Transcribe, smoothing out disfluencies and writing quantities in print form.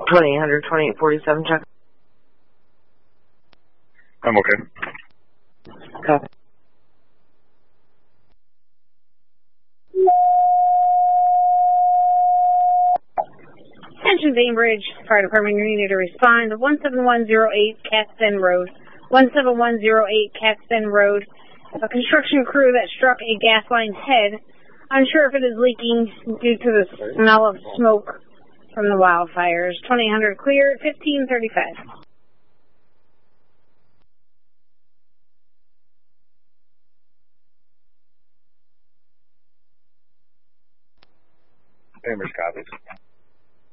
2800, 2847, check. I'm okay. Okay. Attention Bainbridge Fire Department, you need to respond to 17108 Caxton Road. 17108 Caxton Road. A construction crew that struck a gas line's head. Unsure if it is leaking due to the smell of smoke from the wildfires. 2800 clear, 1535. Bainbridge copies.